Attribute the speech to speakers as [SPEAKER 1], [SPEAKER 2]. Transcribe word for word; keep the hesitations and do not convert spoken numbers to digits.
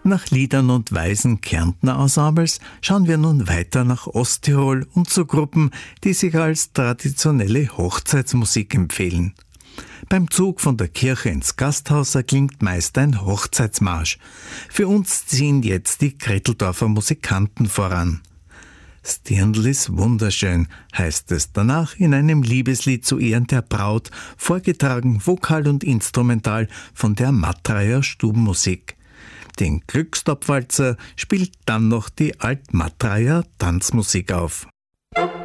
[SPEAKER 1] Nach Liedern und Weisen Kärntner Ensembles schauen wir nun weiter nach Osttirol und zu Gruppen, die sich als traditionelle Hochzeitsmusik empfehlen. Beim Zug von der Kirche ins Gasthaus erklingt meist ein Hochzeitsmarsch. Für uns ziehen jetzt die Gretteldorfer Musikanten voran. Stirndl ist wunderschön, heißt es danach in einem Liebeslied zu Ehren der Braut, vorgetragen vokal und instrumental von der Mattrayer Stubenmusik. Den Glückstopfwalzer spielt dann noch die Alt-Mattrayer Tanzmusik auf.